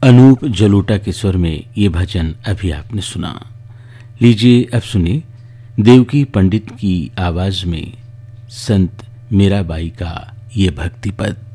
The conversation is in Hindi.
अनूप जलोटा के स्वर में ये भजन अभी आपने सुना। लीजिए अब सुनिए देवकी पंडित की आवाज में संत मीराबाई का ये भक्ति पद।